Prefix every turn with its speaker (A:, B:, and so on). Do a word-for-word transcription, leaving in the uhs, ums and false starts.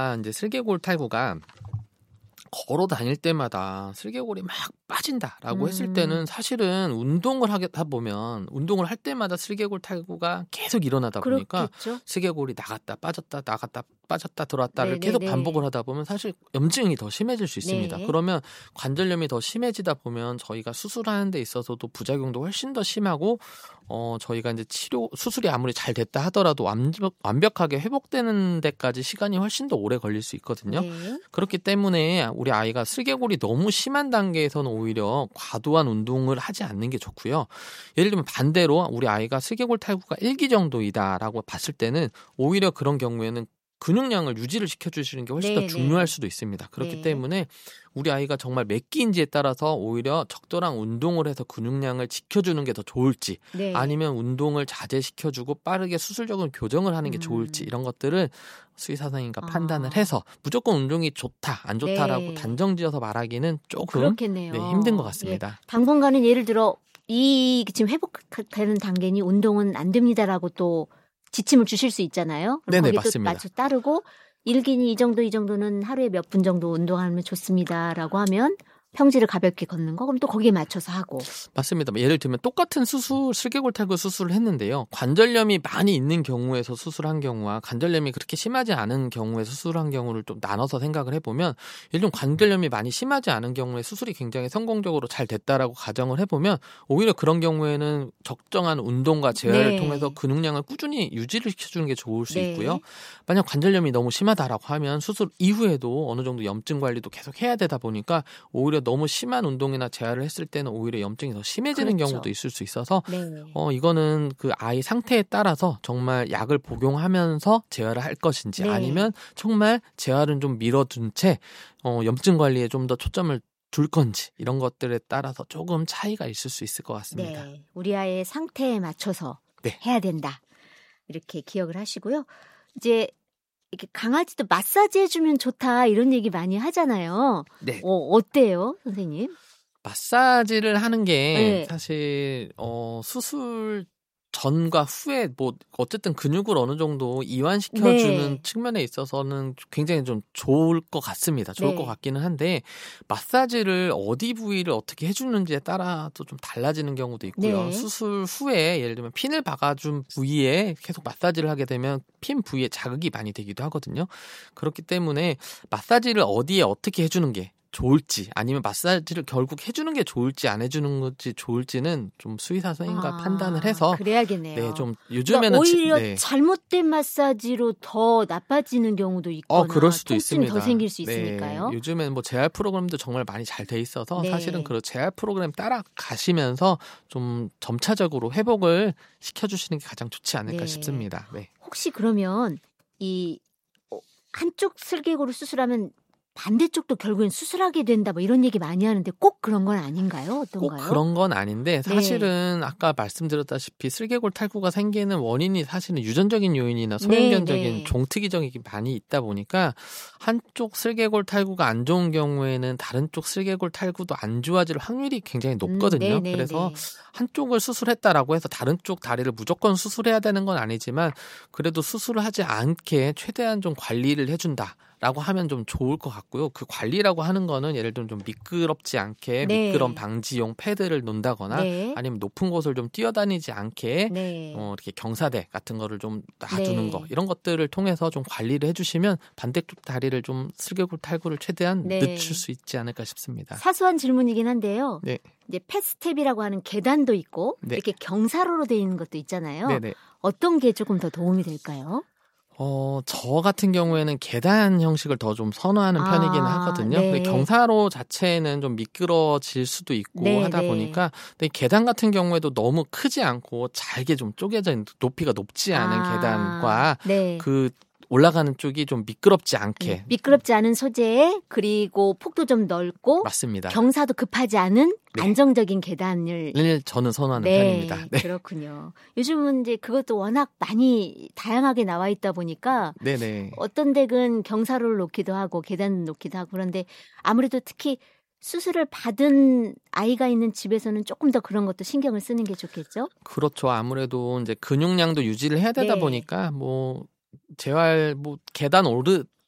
A: 아이가 이제 슬개골 탈구가 걸어 다닐 때마다 슬개골이 막 빠진다라고 음. 했을 때는 사실은 운동을 하다 보면 운동을 할 때마다 슬개골 탈구가 계속 일어나다 보니까
B: 그렇겠죠?
A: 슬개골이 나갔다 빠졌다 나갔다 빠졌다 들어왔다를 네네네. 계속 반복을 하다 보면 사실 염증이 더 심해질 수 있습니다. 네. 그러면 관절염이 더 심해지다 보면 저희가 수술하는 데 있어서도 부작용도 훨씬 더 심하고 어 저희가 이제 치료 수술이 아무리 잘 됐다 하더라도 완벽, 완벽하게 회복되는 데까지 시간이 훨씬 더 오래 걸릴 수 있거든요. 네. 그렇기 때문에 우리 아이가 슬개골이 너무 심한 단계에서는 오히려 과도한 운동을 하지 않는 게 좋고요. 예를 들면 반대로 우리 아이가 슬개골 탈구가 일 기 정도이다라고 봤을 때는 오히려 그런 경우에는 근육량을 유지를 시켜주시는 게 훨씬 네, 더 중요할 네. 수도 있습니다. 그렇기 네. 때문에 우리 아이가 정말 몇 기인지에 따라서 오히려 적절한 운동을 해서 근육량을 지켜주는 게 더 좋을지 네. 아니면 운동을 자제시켜주고 빠르게 수술적인 교정을 하는 게 음. 좋을지 이런 것들을 수의사선생님과 아. 판단을 해서 무조건 운동이 좋다 안 좋다라고 네. 단정지어서 말하기는 조금
B: 그렇겠네요.
A: 네, 힘든 것 같습니다.
B: 예. 당분간은 예를 들어 이 지금 회복되는 단계니 운동은 안 됩니다라고 또 지침을 주실 수 있잖아요.
A: 네네 맞습니다.
B: 맞춰 따르고 일기니 이 정도 이 정도는 하루에 몇 분 정도 운동하면 좋습니다라고 하면 평지를 가볍게 걷는 거 그럼 또 거기에 맞춰서 하고.
A: 맞습니다. 예를 들면 똑같은 수술, 슬개골 탈구 수술을 했는데요. 관절염이 많이 있는 경우에서 수술한 경우와 관절염이 그렇게 심하지 않은 경우에 수술한 경우를 좀 나눠서 생각을 해보면 예를 들면 관절염이 많이 심하지 않은 경우에 수술이 굉장히 성공적으로 잘 됐다라고 가정을 해보면 오히려 그런 경우에는 적정한 운동과 재활을 네. 통해서 근육량을 꾸준히 유지를 시켜주는 게 좋을 수 네. 있고요. 만약 관절염이 너무 심하다라고 하면 수술 이후에도 어느 정도 염증 관리도 계속 해야 되다 보니까 오히려 너무 심한 운동이나 재활을 했을 때는 오히려 염증이 더 심해지는 그렇죠. 경우도 있을 수 있어서 네. 어 이거는 그 아이 상태에 따라서 정말 약을 복용하면서 재활을 할 것인지 네. 아니면 정말 재활은 좀 미뤄둔 채 어 염증 관리에 좀 더 초점을 둘 건지 이런 것들에 따라서 조금 차이가 있을 수 있을 것 같습니다.
B: 네. 우리 아이의 상태에 맞춰서 네. 해야 된다. 이렇게 기억을 하시고요. 이제 이렇게 강아지도 마사지 해주면 좋다 이런 얘기 많이 하잖아요. 네. 어, 어때요, 선생님?
A: 마사지를 하는 게 네. 사실 어, 수술 전과 후에 뭐 어쨌든 근육을 어느 정도 이완시켜주는 네. 측면에 있어서는 굉장히 좀 좋을 것 같습니다. 좋을 네. 것 같기는 한데 마사지를 어디 부위를 어떻게 해주는지에 따라서 좀 달라지는 경우도 있고요. 네. 수술 후에 예를 들면 핀을 박아준 부위에 계속 마사지를 하게 되면 핀 부위에 자극이 많이 되기도 하거든요. 그렇기 때문에 마사지를 어디에 어떻게 해주는 게 좋을지 아니면 마사지를 결국 해주는 게 좋을지 안 해주는 것이 좋을지는 좀 수의사 선생님과 아, 판단을 해서
B: 그래야겠네요.
A: 네, 좀 요즘에는
B: 그러니까 오히려
A: 네.
B: 잘못된 마사지로 더 나빠지는 경우도 있거나
A: 어, 그럴 수도
B: 통증이
A: 있습니다.
B: 더 생길 수
A: 네,
B: 있으니까요.
A: 요즘에는 뭐 재활 프로그램도 정말 많이 잘 돼 있어서
B: 네.
A: 사실은 그 재활 프로그램 따라가시면서 좀 점차적으로 회복을 시켜주시는 게 가장 좋지 않을까 네. 싶습니다. 네.
B: 혹시 그러면 이 한쪽 슬개골을 수술하면 반대쪽도 결국엔 수술하게 된다 뭐 이런 얘기 많이 하는데 꼭 그런 건 아닌가요? 어떤가요?
A: 꼭 그런 건 아닌데 사실은 네. 아까 말씀드렸다시피 슬개골 탈구가 생기는 원인이 사실은 유전적인 요인이나 소형견적인 네, 네. 종특이적인 게 많이 있다 보니까 한쪽 슬개골 탈구가 안 좋은 경우에는 다른 쪽 슬개골 탈구도 안 좋아질 확률이 굉장히 높거든요. 음, 네, 네, 그래서 네. 한쪽을 수술했다라고 해서 다른 쪽 다리를 무조건 수술해야 되는 건 아니지만 그래도 수술을 하지 않게 최대한 좀 관리를 해준다. 라고 하면 좀 좋을 것 같고요. 그 관리라고 하는 거는 예를 들면 좀 미끄럽지 않게 네. 미끄럼 방지용 패드를 놓는다거나 네. 아니면 높은 곳을 좀 뛰어다니지 않게 네. 어, 이렇게 경사대 같은 거를 좀 놔두는 네. 거 이런 것들을 통해서 좀 관리를 해주시면 반대쪽 다리를 좀 슬개골 탈구를 최대한 네. 늦출 수 있지 않을까 싶습니다.
B: 사소한 질문이긴 한데요.
A: 네.
B: 이제 패스텝이라고 하는 계단도 있고 네. 이렇게 경사로로 되어 있는 것도 있잖아요. 네네. 어떤 게 조금 더 도움이 될까요?
A: 어, 저 같은 경우에는 계단 형식을 더 좀 선호하는 아, 편이긴 하거든요. 네. 근데 경사로 자체는 좀 미끄러질 수도 있고 네, 하다 네. 보니까 근데 계단 같은 경우에도 너무 크지 않고 잘게 좀 쪼개져 있는 높이가 높지 않은 아, 계단과 네. 그 올라가는 쪽이 좀 미끄럽지 않게
B: 네. 미끄럽지 않은 소재에 그리고 폭도 좀 넓고
A: 맞습니다.
B: 경사도 급하지 않은 네. 안정적인 계단을
A: 저는 선호하는
B: 네,
A: 편입니다. 네.
B: 그렇군요. 요즘은 이제 그것도 워낙 많이 다양하게 나와 있다 보니까 네네. 어떤 댁은 경사로를 놓기도 하고 계단을 놓기도 하고 그런데 아무래도 특히 수술을 받은 아이가 있는 집에서는 조금 더 그런 것도 신경을 쓰는 게 좋겠죠?
A: 그렇죠. 아무래도 이제 근육량도 유지를 해야 되다 네. 보니까 뭐 재활 뭐 계단 오르